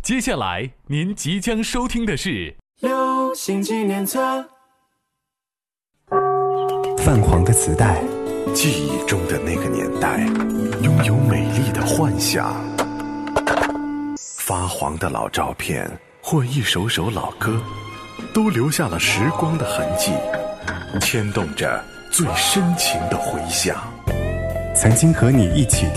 接下来您即将收听的是流行纪念册。 泛黄的磁带， 记忆中的那个年代，拥有美丽的幻想。发黄的老照片或一首首老歌，都留下了时光的痕迹，牵动着最深情的回响。 曾经和你一起